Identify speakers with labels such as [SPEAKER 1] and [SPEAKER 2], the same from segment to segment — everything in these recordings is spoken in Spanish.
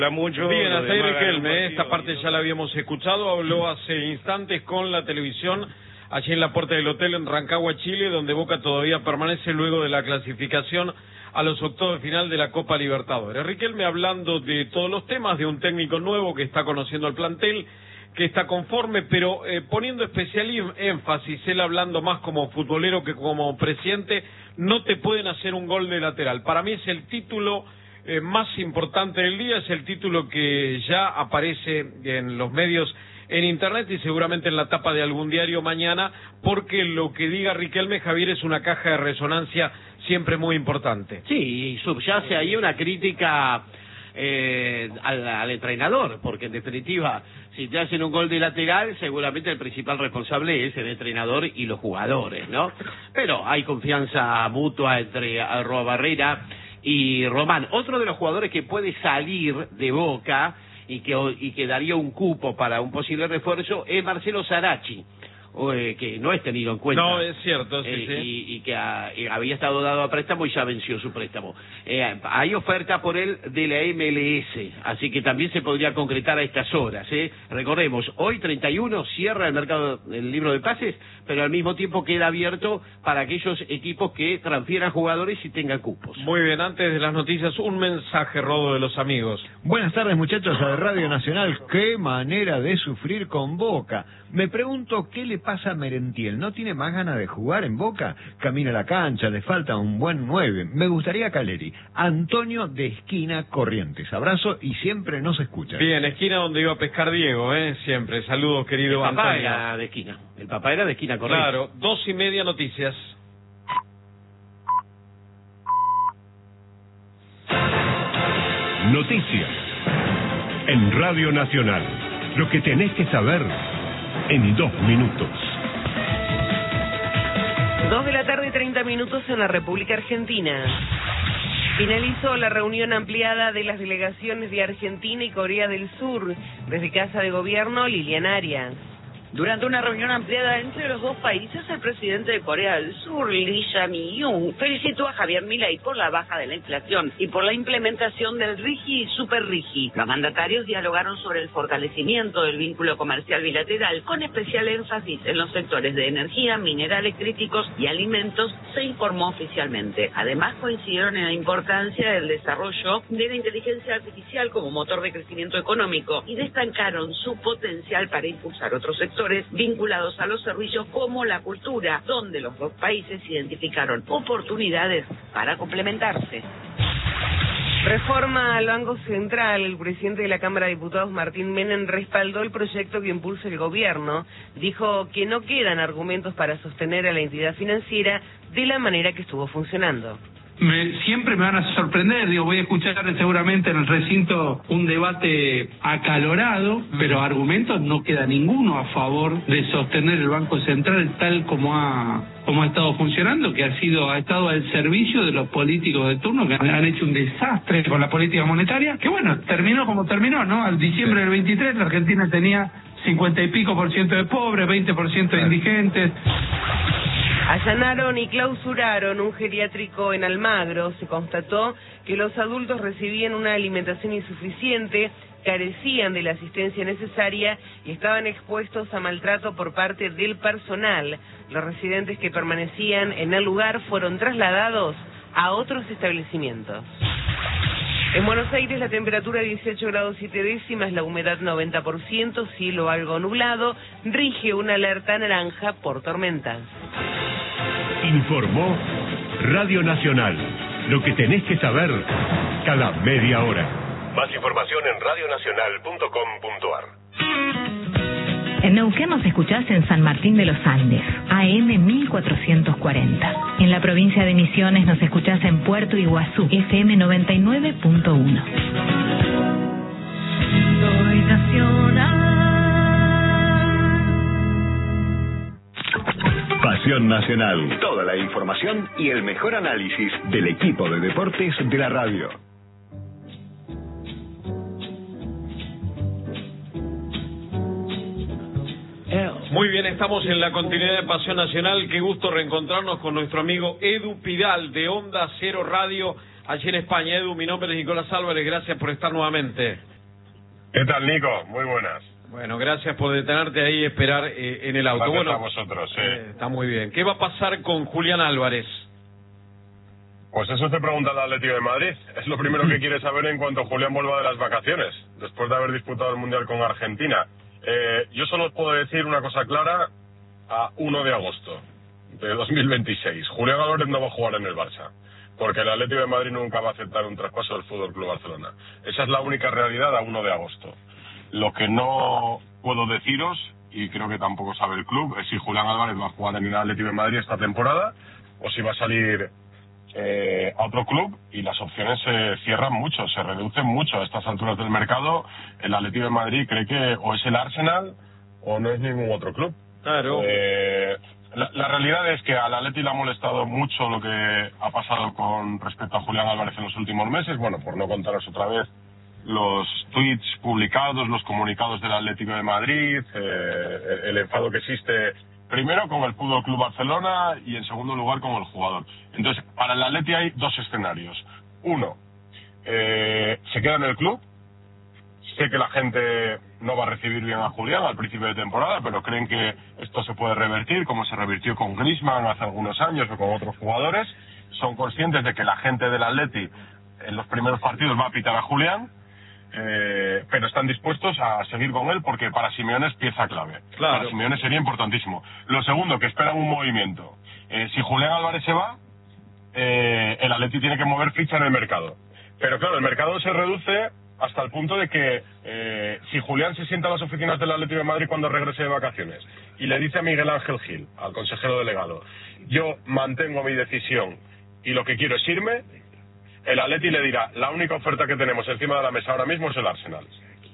[SPEAKER 1] Mucho.
[SPEAKER 2] Bien, hasta ahí Riquelme, esta parte ya la habíamos escuchado, habló hace instantes con la televisión allí en la puerta del hotel en Rancagua, Chile, donde Boca todavía permanece luego de la clasificación a los octavos de final de la Copa Libertadores. Riquelme hablando de todos los temas, de un técnico nuevo que está conociendo al plantel, que está conforme, pero poniendo especial énfasis, él hablando más como futbolero que como presidente, no te pueden hacer un gol de lateral. Para mí es el título más importante del día, es el título que ya aparece en los medios en internet y seguramente en la tapa de algún diario mañana, porque lo que diga Riquelme, Javier, es una caja de resonancia siempre muy importante.
[SPEAKER 3] Sí, y subyace ahí una crítica al entrenador, porque en definitiva, si te hacen un gol de lateral, seguramente el principal responsable es el entrenador y los jugadores, ¿no? Pero hay confianza mutua entre Arruabarrena y Román. Otro de los jugadores que puede salir de Boca y que daría un cupo para un posible refuerzo es Marcelo Sarachi, que no es tenido en cuenta.
[SPEAKER 2] No, es cierto, sí, sí.
[SPEAKER 3] Y que había estado dado a préstamo y ya venció su préstamo. Hay oferta por él de la MLS, así que también se podría concretar a estas horas. Recordemos, hoy 31 cierra el mercado del libro de pases, pero al mismo tiempo queda abierto para aquellos equipos que transfieran jugadores y tengan cupos.
[SPEAKER 2] Muy bien, antes de las noticias, un mensaje, Rodo, de los amigos.
[SPEAKER 4] Buenas tardes, muchachos de Radio Nacional. Qué manera de sufrir con Boca. Me pregunto qué le pasa a Merentiel. ¿No tiene más ganas de jugar en Boca? Camina a la cancha, le falta un buen 9. Me gustaría Caleri. Antonio de Esquina Corrientes. Abrazo y siempre nos escucha.
[SPEAKER 2] Bien, esquina donde iba a pescar Diego, siempre. Saludos, querido
[SPEAKER 3] El papá
[SPEAKER 2] Antonio.
[SPEAKER 3] era de Esquina. El papá era de Esquina Corrientes.
[SPEAKER 2] Claro, 2:30 noticias.
[SPEAKER 5] Noticias en Radio Nacional. Lo que tenés que saber en 2 minutos.
[SPEAKER 6] 2:30 en la República Argentina. Finalizó la reunión ampliada de las delegaciones de Argentina y Corea del Sur. Desde Casa de Gobierno, Liliana Arias.
[SPEAKER 7] Durante una reunión ampliada entre los dos países, el presidente de Corea del Sur, Lee Jae-myung, felicitó a Javier Milei por la baja de la inflación y por la implementación del RIGI y Super RIGI. Los mandatarios dialogaron sobre el fortalecimiento del vínculo comercial bilateral, con especial énfasis en los sectores de energía, minerales críticos y alimentos, se informó oficialmente. Además, coincidieron en la importancia del desarrollo de la inteligencia artificial como motor de crecimiento económico y destacaron su potencial para impulsar otros sectores vinculados a los servicios como la cultura, donde los dos países identificaron oportunidades para complementarse.
[SPEAKER 6] Reforma al Banco Central. El presidente de la Cámara de Diputados, Martín Menem, respaldó el proyecto que impulsa el gobierno. Dijo que no quedan argumentos para sostener a la entidad financiera de la manera que estuvo funcionando.
[SPEAKER 8] Siempre me van a sorprender, voy a escuchar seguramente en el recinto un debate acalorado, pero argumentos no queda ninguno a favor de sostener el Banco Central tal como ha estado funcionando, que ha estado al servicio de los políticos de turno, que han hecho un desastre con la política monetaria, que bueno, terminó como terminó, ¿no? Al diciembre del 23 la Argentina tenía 50 y pico % de pobres, 20% de indigentes.
[SPEAKER 6] Allanaron y clausuraron un geriátrico en Almagro. Se constató que los adultos recibían una alimentación insuficiente, carecían de la asistencia necesaria y estaban expuestos a maltrato por parte del personal. Los residentes que permanecían en el lugar fueron trasladados a otros establecimientos. En Buenos Aires la temperatura 18 grados 7 décimas, la humedad 90%, cielo algo nublado, rige una alerta naranja por tormentas.
[SPEAKER 5] Informó Radio Nacional. Lo que tenés que saber cada media hora. Más información en radionacional.com.ar.
[SPEAKER 9] En Neuquén nos escuchás en San Martín de los Andes, AM 1440. En la provincia de Misiones nos escuchás en Puerto Iguazú, FM 99.1. Soy nacional.
[SPEAKER 10] Pasión Nacional. Toda la información y el mejor análisis del equipo de deportes de la radio.
[SPEAKER 2] Muy bien, estamos en la continuidad de Pasión Nacional. Qué gusto reencontrarnos con nuestro amigo Edu Pidal de Onda Cero Radio allí en España. Edu, mi nombre es Nicolás Álvarez, gracias por estar nuevamente.
[SPEAKER 1] ¿Qué tal, Nico? Muy buenas.
[SPEAKER 2] Bueno, gracias por detenerte ahí y esperar en el auto.
[SPEAKER 1] Gracias
[SPEAKER 2] Bueno,
[SPEAKER 1] a vosotros, sí.
[SPEAKER 2] Está muy bien. ¿Qué va a pasar con Julián Álvarez?
[SPEAKER 1] Pues eso te pregunta el Atlético de Madrid. Es lo primero que quiere saber en cuanto Julián vuelva de las vacaciones, después de haber disputado el Mundial con Argentina. Yo solo os puedo decir una cosa clara: a 1 de agosto de 2026, Julián Álvarez no va a jugar en el Barça, porque el Atlético de Madrid nunca va a aceptar un traspaso del Fútbol Club Barcelona. Esa es la única realidad a 1 de agosto. Lo que no puedo deciros, y creo que tampoco sabe el club, es si Julián Álvarez va a jugar en el Atlético de Madrid esta temporada o si va a salir a otro club, y las opciones se cierran mucho, se reducen mucho a estas alturas del mercado. El Atlético de Madrid cree que o es el Arsenal o no es ningún otro club.
[SPEAKER 2] Claro.
[SPEAKER 1] La realidad es que al Atleti le ha molestado mucho lo que ha pasado con respecto a Julián Álvarez en los últimos meses. Bueno, por no contaros otra vez los tweets publicados, los comunicados del Atlético de Madrid, el enfado que existe primero con el Fútbol Club Barcelona y en segundo lugar con el jugador. Entonces, para el Atleti hay dos escenarios. Uno, se queda en el club. Sé que la gente no va a recibir bien a Julián al principio de temporada, pero creen que esto se puede revertir, como se revirtió con Griezmann hace algunos años o con otros jugadores. Son conscientes de que la gente del Atleti en los primeros partidos va a pitar a Julián, pero están dispuestos a seguir con él porque para Simeone es pieza clave.
[SPEAKER 2] Claro.
[SPEAKER 1] Para Simeone sería importantísimo. Lo segundo, que esperan un movimiento. Si Julián Álvarez se va, el Atleti tiene que mover ficha en el mercado. Pero claro, el mercado se reduce hasta el punto de que si Julián se sienta en las oficinas del Atlético de Madrid cuando regrese de vacaciones y le dice a Miguel Ángel Gil, al consejero delegado, yo mantengo mi decisión y lo que quiero es irme, el Atleti le dirá, la única oferta que tenemos encima de la mesa ahora mismo es el Arsenal.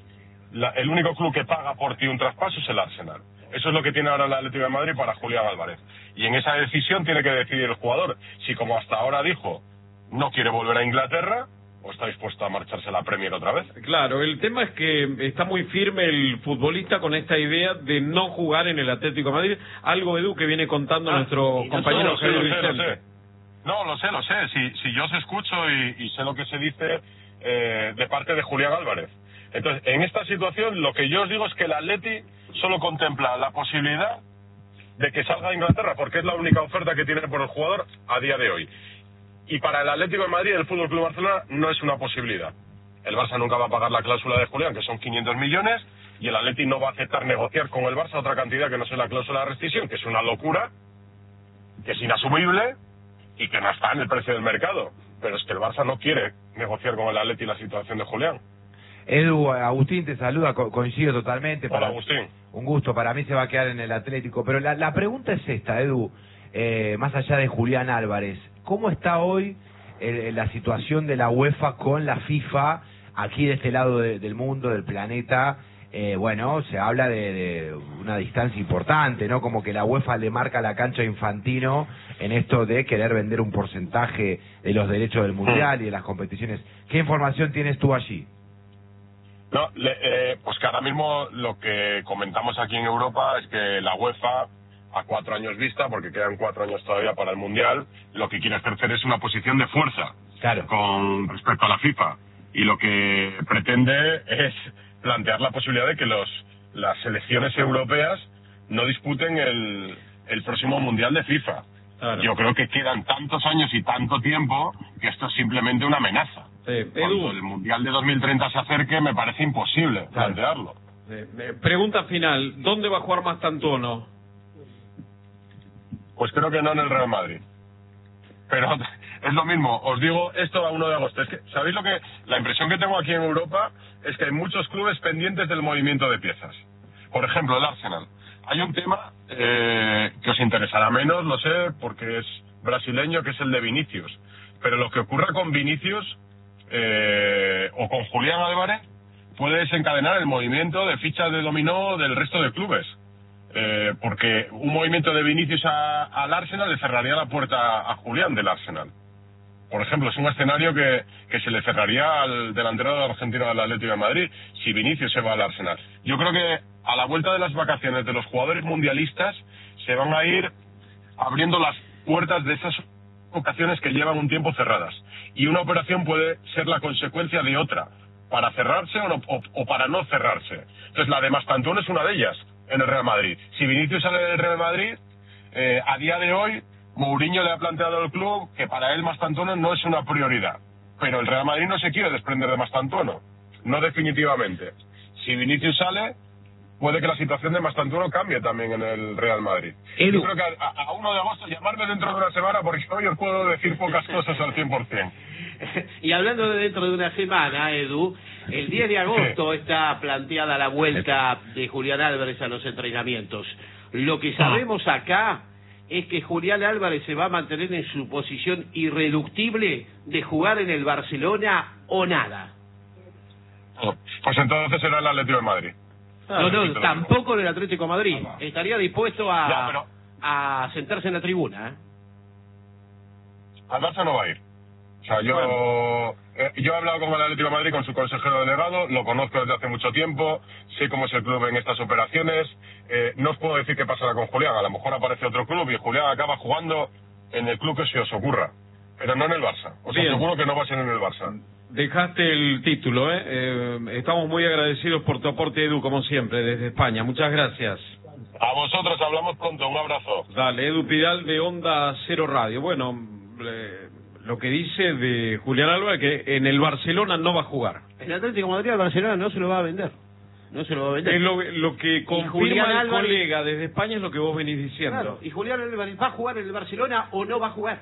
[SPEAKER 1] El único club que paga por ti un traspaso es el Arsenal. Eso es lo que tiene ahora el Atlético de Madrid para Julián Álvarez. Y en esa decisión tiene que decidir el jugador si, como hasta ahora dijo, no quiere volver a Inglaterra o está dispuesto a marcharse a la Premier otra vez.
[SPEAKER 2] Claro, el tema es que está muy firme el futbolista con esta idea de no jugar en el Atlético de Madrid. Algo, Edu, que viene contando nuestro compañero Javier Vicente.
[SPEAKER 1] No, lo sé. Si yo os escucho y sé lo que se dice de parte de Julián Álvarez. Entonces, en esta situación, lo que yo os digo es que el Atleti solo contempla la posibilidad de que salga de Inglaterra, porque es la única oferta que tiene por el jugador a día de hoy. Y para el Atlético de Madrid, el Fútbol Club Barcelona no es una posibilidad. El Barça nunca va a pagar la cláusula de Julián, que son 500 millones, y el Atleti no va a aceptar negociar con el Barça otra cantidad que no sea la cláusula de rescisión, que es una locura, que es inasumible y que no está en el precio del mercado. Pero es que el Barça no quiere negociar con el Atleti la situación de Julián.
[SPEAKER 11] Edu, Agustín te saluda, coincido totalmente.
[SPEAKER 1] Hola, Agustín.
[SPEAKER 11] Un gusto, para mí se va a quedar en el Atlético. Pero la pregunta es esta, Edu, más allá de Julián Álvarez, ¿cómo está hoy la situación de la UEFA con la FIFA aquí de este lado del mundo, del planeta? Bueno, se habla de una distancia importante, ¿no? Como que la UEFA le marca la cancha a Infantino en esto de querer vender un porcentaje de los derechos del Mundial y de las competiciones. ¿Qué información tienes tú allí?
[SPEAKER 1] No, pues que ahora mismo lo que comentamos aquí en Europa es que la UEFA, a 4 años vista, porque quedan 4 años todavía para el Mundial, lo que quiere ejercer es una posición de fuerza con respecto a la FIFA. Y lo que pretende es plantear la posibilidad de que las selecciones europeas no disputen el próximo Mundial de FIFA. Claro. Yo creo que quedan tantos años y tanto tiempo que esto es simplemente una amenaza. Cuando el Mundial de 2030 se acerque, me parece imposible plantearlo.
[SPEAKER 2] Pregunta final, ¿dónde va a jugar Mastantuono?
[SPEAKER 1] Pues creo que no en el Real Madrid. Pero es lo mismo, os digo esto a 1 de agosto. Es que, ¿sabéis lo que? La impresión que tengo aquí en Europa es que hay muchos clubes pendientes del movimiento de piezas. Por ejemplo, el Arsenal. Hay un tema que os interesará menos, lo sé, porque es brasileño, que es el de Vinicius. Pero lo que ocurra con Vinicius o con Julián Álvarez puede desencadenar el movimiento de fichas de dominó del resto de clubes. Porque un movimiento de Vinicius al Arsenal le cerraría la puerta a Julián del Arsenal. Por ejemplo, es un escenario que se le cerraría al delantero de Argentina del Atlético de Madrid si Vinicius se va al Arsenal. Yo creo que a la vuelta de las vacaciones de los jugadores mundialistas se van a ir abriendo las puertas de esas ocasiones que llevan un tiempo cerradas. Y una operación puede ser la consecuencia de otra. para cerrarse o para no cerrarse. Entonces la de Mastantuono es una de ellas en el Real Madrid. Si Vinicius sale del Real Madrid, a día de hoy Mourinho le ha planteado al club que para él Mastantuono no es una prioridad, pero el Real Madrid no se quiere desprender de Mastantuono, no definitivamente. Si Vinicius sale, puede que la situación de Mastantuono cambie también en el Real Madrid. Yo creo que a 1 de agosto llamarme dentro de una semana, porque hoy os puedo decir pocas cosas al 100%.
[SPEAKER 3] Y hablando de dentro de una semana, Edu, el 10 de agosto está planteada la vuelta de Julián Álvarez a los entrenamientos. Lo que sabemos acá es que Julián Álvarez se va a mantener en su posición irreductible de jugar en el Barcelona o nada.
[SPEAKER 1] Pues entonces será el Atlético de Madrid.
[SPEAKER 3] No, tampoco en el Atlético de Madrid. Estaría dispuesto a sentarse en la tribuna.
[SPEAKER 1] Al Barça no va a ir. O sea, yo he hablado con el Atlético de Madrid, con su consejero delegado, lo conozco desde hace mucho tiempo, sé cómo es el club en estas operaciones. No os puedo decir qué pasará con Julián, a lo mejor aparece otro club y Julián acaba jugando en el club que se os ocurra, pero no en el Barça. Os aseguro que no va a ser en el Barça.
[SPEAKER 2] Dejaste el título, estamos muy agradecidos por tu aporte, Edu, como siempre, desde España. Muchas gracias.
[SPEAKER 1] A vosotros, hablamos pronto, un abrazo.
[SPEAKER 2] Dale, Edu Pidal de Onda Cero Radio. Bueno, lo que dice de Julián Álvarez, que en el Barcelona no va a jugar.
[SPEAKER 3] El Atlético de Madrid al Barcelona no se lo va a vender. No se lo va a vender.
[SPEAKER 2] Es lo que confirma el colega desde España, es lo que vos venís diciendo.
[SPEAKER 3] Claro, y Julián Álvarez va a jugar en el Barcelona o no va a jugar.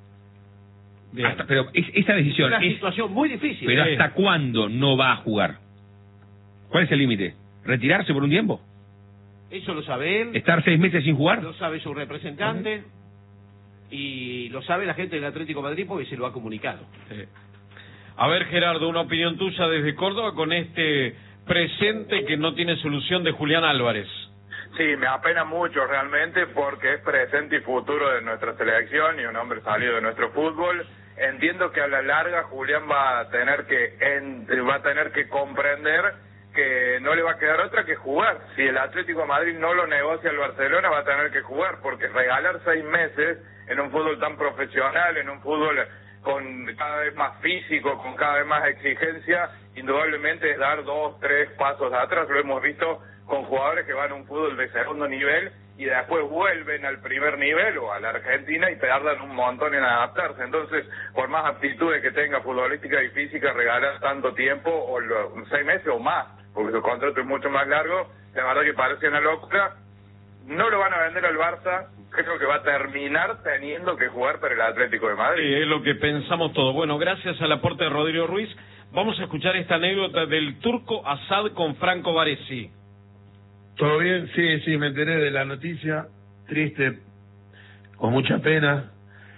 [SPEAKER 12] Pero esa decisión
[SPEAKER 3] es una situación muy difícil.
[SPEAKER 12] Pero ¿hasta cuándo no va a jugar? ¿Cuál es el límite? ¿Retirarse por un tiempo?
[SPEAKER 3] Eso lo sabe él.
[SPEAKER 12] ¿Estar 6 meses sin jugar?
[SPEAKER 3] Lo sabe su representante. Y lo sabe la gente del Atlético de Madrid porque se lo ha comunicado.
[SPEAKER 2] A ver, Gerardo, una opinión tuya desde Córdoba con este presente que no tiene solución de Julián Álvarez.
[SPEAKER 13] Sí, me apena mucho realmente porque es presente y futuro de nuestra selección y un hombre salido de nuestro fútbol. Entiendo que a la larga Julián va a tener que comprender que no le va a quedar otra que jugar. Si el Atlético de Madrid no lo negocia al Barcelona, va a tener que jugar, porque regalar 6 meses en un fútbol tan profesional, en un fútbol con cada vez más físico, con cada vez más exigencia, indudablemente es dar 2, 3 pasos atrás. Lo hemos visto con jugadores que van a un fútbol de segundo nivel y después vuelven al primer nivel o a la Argentina y tardan un montón en adaptarse. Entonces, por más aptitudes que tenga futbolística y física, regalar tanto tiempo, o 6 meses o más, porque su contrato es mucho más largo, la verdad que parece una locura. No lo van a vender al Barça, creo que va a terminar teniendo que jugar para el Atlético de Madrid.
[SPEAKER 2] Sí, es lo que pensamos todos. Bueno, gracias al aporte de Rodrigo Ruiz, vamos a escuchar esta anécdota del turco Asad con Franco Baresi.
[SPEAKER 14] ¿Todo bien? Sí, me enteré de la noticia, triste, con mucha pena.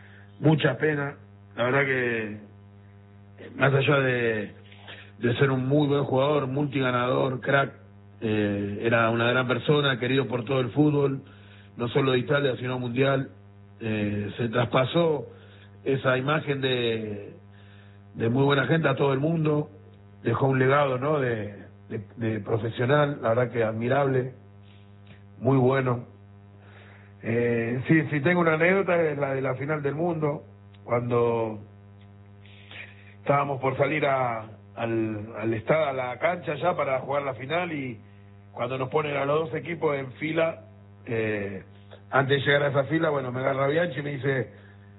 [SPEAKER 14] La verdad que, más allá de ser un muy buen jugador, multiganador, crack, era una gran persona, querido por todo el fútbol, no solo de Italia, sino mundial. Se traspasó esa imagen de muy buena gente a todo el mundo, dejó un legado, ¿no?, de profesional, la verdad que admirable, muy bueno. Sí, tengo una anécdota, es la de la final del mundo, cuando estábamos por salir al estadio, a la cancha ya para jugar la final, y cuando nos ponen a los 2 equipos en fila, antes de llegar a esa fila, bueno, me agarra Bianchi y me dice,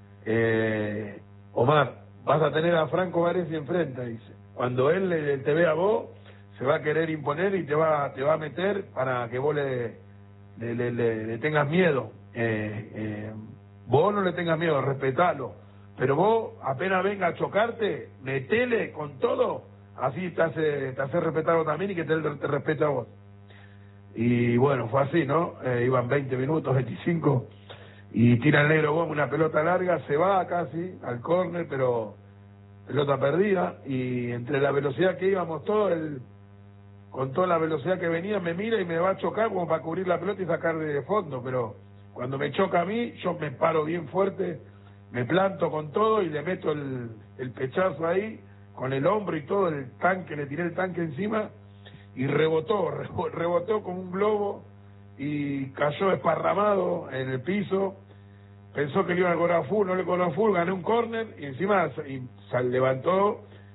[SPEAKER 14] Omar, vas a tener a Franco Baresi enfrente, dice. Cuando él te vea a vos, se va a querer imponer y te va a meter para que vos le tengas miedo. Vos no le tengas miedo, respetalo. Pero vos, apenas venga a chocarte, metele con todo, así te hace respetarlo también y que te respete a vos. Y bueno, fue así, ¿no? Iban 20 minutos, 25, y tira el negro Gómez una pelota larga, se va casi al córner, pero pelota perdida, y entre la velocidad que íbamos todos, con toda la velocidad que venía, me mira y me va a chocar como para cubrir la pelota y sacar de fondo, pero cuando me choca a mí, yo me paro bien fuerte, me planto con todo y le meto el pechazo ahí, con el hombro y todo, el tanque, le tiré el tanque encima, y rebotó como un globo, y cayó esparramado en el piso. Pensó que le iba a cobrar full, no le cobró full, gané un córner, y encima se levantó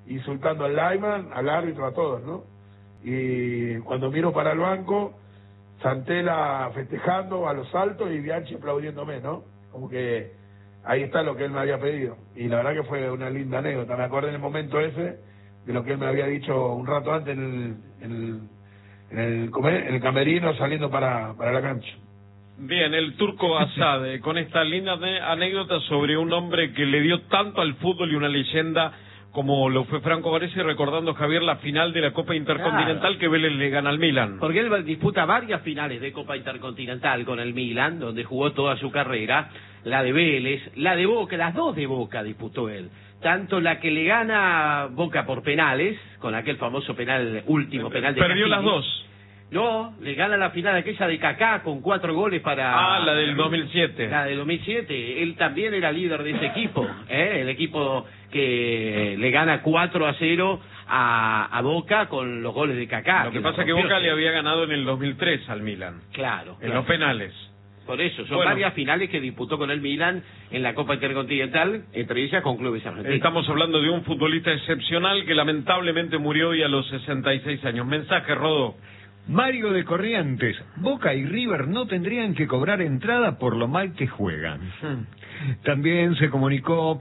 [SPEAKER 14] insultando al lineman, al árbitro, a todos, ¿no? Y cuando miro para el banco, Santela festejando a los saltos y Bianchi aplaudiéndome, ¿no? Como que ahí está lo que él me había pedido. Y la verdad que fue una linda anécdota. Me acordé en el momento ese de lo que él me había dicho un rato antes en el camerino saliendo para la cancha.
[SPEAKER 2] Bien, el Turco Asad, con esta linda anécdota sobre un hombre que le dio tanto al fútbol y una leyenda como lo fue Franco Baresi, recordando, Javier, la final de la Copa Intercontinental que Vélez le gana al Milan.
[SPEAKER 3] Porque él disputa varias finales de Copa Intercontinental con el Milan, donde jugó toda su carrera, la de Vélez, la de Boca, las dos de Boca disputó él. Tanto la que le gana Boca por penales, con aquel famoso penal, último penal de
[SPEAKER 2] Perdió
[SPEAKER 3] Cassini.
[SPEAKER 2] las dos.
[SPEAKER 3] No, le gana la final aquella de Kaká con 4 goles para...
[SPEAKER 2] la del 2007.
[SPEAKER 3] La del 2007. Él también era líder de ese equipo, el equipo que le gana 4-0 a Boca con los goles de Kaká.
[SPEAKER 2] Lo que pasa es que Boca le había ganado en el 2003 al Milan.
[SPEAKER 3] Claro.
[SPEAKER 2] En los penales.
[SPEAKER 3] Por eso, son varias finales que disputó con el Milan en la Copa Intercontinental, entre ellas con clubes argentinos.
[SPEAKER 2] Estamos hablando de un futbolista excepcional que lamentablemente murió hoy a los 66 años. Mensaje, Rodo.
[SPEAKER 4] Mario de Corrientes, Boca y River no tendrían que cobrar entrada por lo mal que juegan. También se comunicó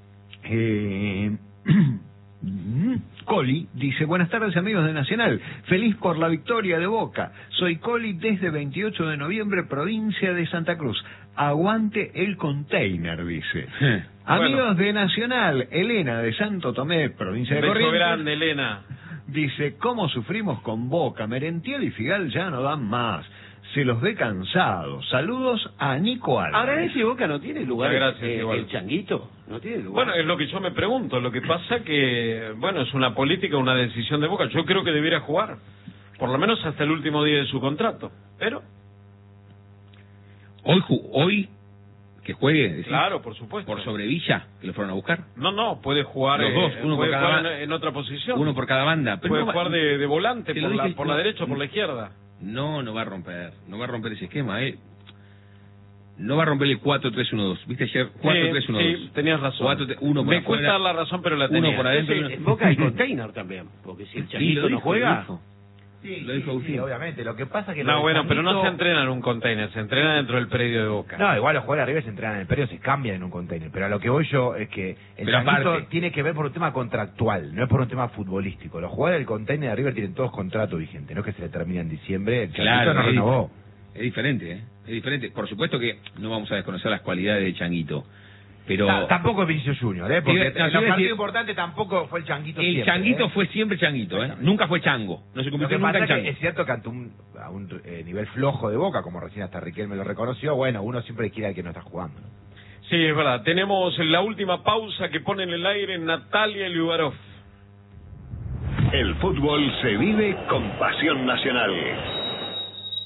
[SPEAKER 4] Coli, dice: buenas tardes amigos de Nacional, feliz por la victoria de Boca. Soy Coli desde 28 de noviembre, provincia de Santa Cruz. Aguante el container, dice. Amigos de Nacional, Elena de Santo Tomé, provincia de Corrientes.
[SPEAKER 2] Beso grande, Elena.
[SPEAKER 4] Dice: ¿cómo sufrimos con Boca? Merentiel y Figal ya no dan más. Se los ve cansados. Saludos a Nico Álvarez.
[SPEAKER 3] Ahora ese Boca no tiene lugar.
[SPEAKER 2] Gracias,
[SPEAKER 3] el Changuito no tiene lugar.
[SPEAKER 2] Bueno, es lo que yo me pregunto. Lo que pasa que, bueno, es una política, una decisión de Boca. Yo creo que debiera jugar, por lo menos hasta el último día de su contrato. Pero
[SPEAKER 12] hoy que juegue, decís,
[SPEAKER 2] claro, por supuesto.
[SPEAKER 12] por sobre Villa, que lo fueron a buscar.
[SPEAKER 2] No, puede jugar
[SPEAKER 12] los dos, uno por cada banda,
[SPEAKER 2] en otra posición.
[SPEAKER 12] Uno por cada banda. Pero
[SPEAKER 2] puede jugar de volante por la derecha o por la izquierda.
[SPEAKER 12] No va a romper ese esquema, No va a romper el 4-3-1-2. ¿Viste ayer? 4-3-1-2.
[SPEAKER 2] Sí, tenías razón. Me cuesta dar la razón, pero la tenía.
[SPEAKER 12] Uno por adentro.
[SPEAKER 3] En Boca hay container también, porque si el Changuito no juega...
[SPEAKER 11] Lo dijo Agustín. Sí, obviamente. Lo que pasa que...
[SPEAKER 2] No, bueno, pero no se entrena en un container, se entrena dentro del predio de Boca.
[SPEAKER 11] No, igual los jugadores de River se entrenan en el predio, se cambian en un container. Pero a lo que voy yo es que el Changuito tiene que ver por un tema contractual, no es por un tema futbolístico. Los jugadores del container de River tienen todos contratos vigentes, no es que se le termina en diciembre. El Changuito no renovó.
[SPEAKER 12] Es diferente, Es diferente. Por supuesto que no vamos a desconocer las cualidades de Changuito. Pero
[SPEAKER 11] tampoco es Vinicius Junior, porque en los partidos importantes tampoco fue el Changuito siempre.
[SPEAKER 12] El Changuito fue siempre Changuito, Nunca fue Chango. No se convirtió nunca en Chango.
[SPEAKER 11] Es cierto que ante un nivel flojo de Boca, como recién hasta Riquelme lo reconoció, bueno, uno siempre quiere al que no está jugando.
[SPEAKER 2] Sí, es verdad. Tenemos la última pausa que pone en el aire Natalia Liubarov.
[SPEAKER 10] El fútbol se vive con pasión nacional.